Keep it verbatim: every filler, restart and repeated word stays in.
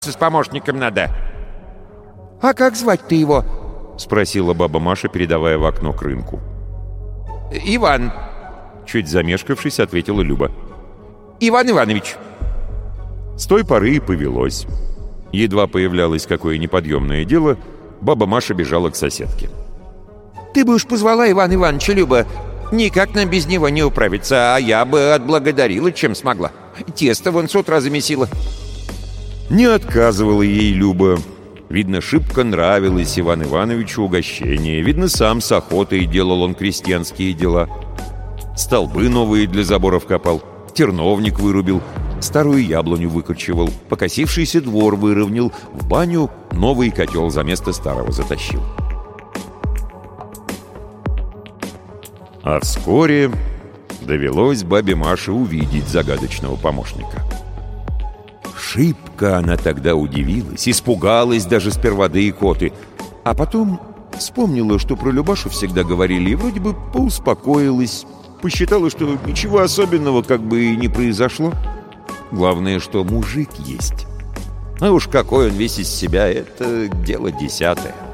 с помощником надо». «А как звать-то его?» — спросила баба Маша, передавая в окно к рынку. «Иван», — чуть замешкавшись, ответила Люба. «Иван Иванович». С той поры и повелось. Едва появлялось какое неподъемное дело, баба Маша бежала к соседке. «Ты бы уж позвала Ивана Ивановича, Люба. Никак нам без него не управиться, а я бы отблагодарила, чем смогла. Тесто вон с утра замесила». Не отказывала ей Люба. Видно, шибко нравилось Ивану Ивановичу угощение. Видно, сам с охотой делал он крестьянские дела. Столбы новые для заборов копал, терновник вырубил, старую яблоню выкорчевал, покосившийся двор выровнял, в баню новый котел за место старого затащил. А вскоре довелось бабе Маше увидеть загадочного помощника. Шибко она тогда удивилась, испугалась даже сперва до икоты, а потом вспомнила, что про Любашу всегда говорили, и вроде бы поуспокоилась, посчитала, что ничего особенного как бы и не произошло. Главное, что мужик есть. А уж какой он весь из себя, это дело десятое.